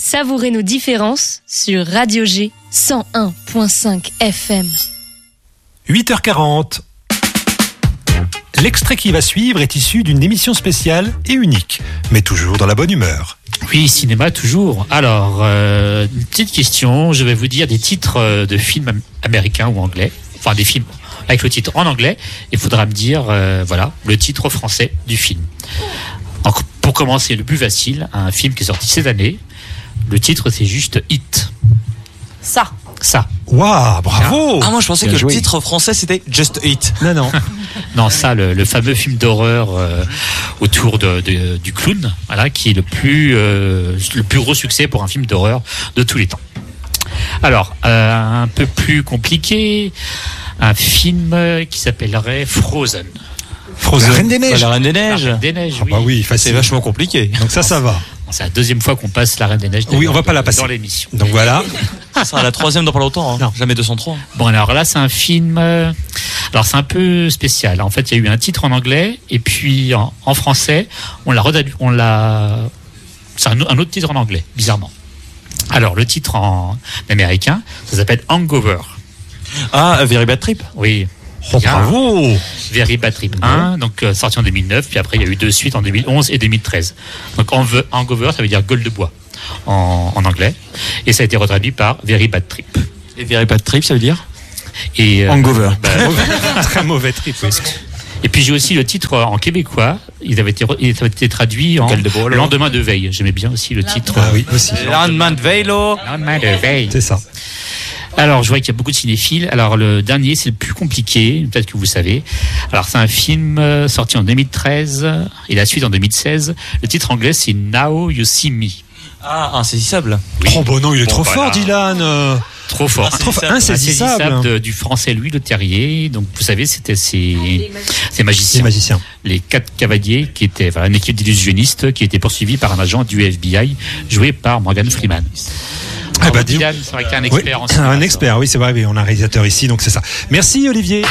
Savourez nos différences sur Radio G 101.5 FM. 8h40. L'extrait qui va suivre est issu d'une émission spéciale et unique, mais toujours dans la bonne humeur. Oui, cinéma toujours. Alors, une petite question, je vais vous dire des titres de films américains ou anglais, enfin des films avec le titre en anglais, il faudra me dire, voilà, le titre français du film. Donc, pour commencer, le plus facile, un film qui est sorti cette année, le titre c'est juste Hit. Ça. Waouh, bravo. Ah, moi je pensais Bien que joué. le titre français c'était Just Hit. Non. Non, ça, le fameux film d'horreur autour du clown, voilà, qui est le plus gros succès pour un film d'horreur de tous les temps. Alors, un peu plus compliqué, un film qui s'appellerait Frozen. La Reine des Neiges. La Reine des Neiges. La Reine des Neiges, oui. Bah oui, C'est facile. vachement compliqué. Donc ça va. C'est la deuxième fois qu'on passe la Reine des Neiges. Oui, on va pas la passer dans l'émission. Donc voilà. Ça sera la troisième dans pas longtemps. Hein. Non. Jamais 203. Bon, alors là, c'est un film. Alors, c'est un peu spécial. En fait, il y a eu un titre en anglais et puis en français, c'est un autre titre en anglais, bizarrement. Alors, le titre en américain, ça s'appelle Hangover. Ah, Very Bad Trip. Oui. Oh, bravo. Very Bad Trip 1, donc sorti en 2009, puis après il y a eu deux suites en 2011 et 2013. Donc Hangover, ça veut dire gueule de bois en anglais, et ça a été retraduit par Very Bad Trip. Et Very Bad Trip, ça veut dire Et Hangover. Très mauvais trip. Oui. Et puis j'ai aussi le titre en québécois, il avait été traduit en Gueule de bois, alors. Lendemain de veille. J'aimais bien aussi le titre. Ah oui, aussi. Landman de Veilo. Lendemain de veille. C'est ça. Alors, je vois qu'il y a beaucoup de cinéphiles. Alors, le dernier, c'est le plus compliqué, peut-être que vous savez. Alors, c'est un film sorti en 2013 et la suite en 2016. Le titre anglais, c'est Now You See Me. Ah, Insaisissable. Oui. Oh bon non, il est trop voilà. fort, Dylan. Trop fort. Insaisissable. Du français Louis Leterrier. Donc, vous savez, c'était ces Les magiciens. magiciens. Les 4 cavaliers qui étaient une équipe d'illusionnistes qui était poursuivie par un agent du FBI joué par Morgan Freeman. Ah bah, Dylan, c'est vrai que t'es un Oui, expert en cinéma. un expert, oui, c'est vrai, oui, on a un réalisateur ici, donc c'est ça. Merci Olivier.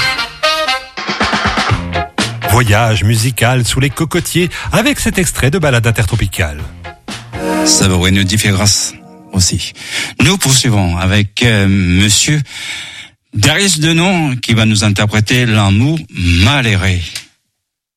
Voyage musical sous les cocotiers avec cet extrait de Balade intertropicale. Savourez nos différences aussi. Nous poursuivons avec Monsieur Darius Denon qui va nous interpréter L'amour mal erré.